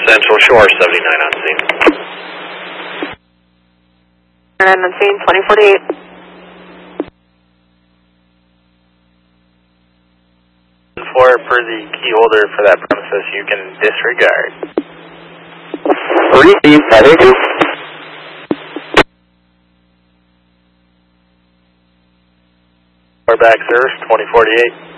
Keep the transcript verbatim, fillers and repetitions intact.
Central Shore, seventy-nine on scene. seventy-nine on scene, twenty forty-eight. For, per the key holder for that premises, you can disregard. Receive, heading two. We're back, sir, twenty forty-eight.